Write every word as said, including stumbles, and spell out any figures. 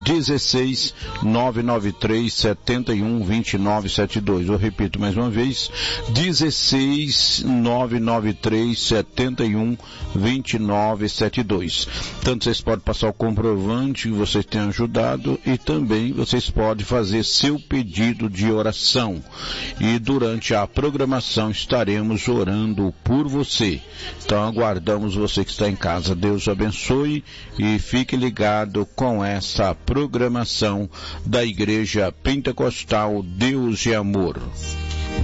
dezesseis, nove nove três, sete um, dois nove sete dois. Eu repito mais uma vez, dezesseis, nove nove três, sete um, dois nove sete dois. Tanto vocês podem passar o comprovante que vocês têm ajudado e também vocês podem fazer seu pedido de oração. E durante a programação estaremos orando por você. Então aguardamos você que está em casa. Deus abençoe e fique ligado com essa programação da Igreja Pentecostal Deus e Amor.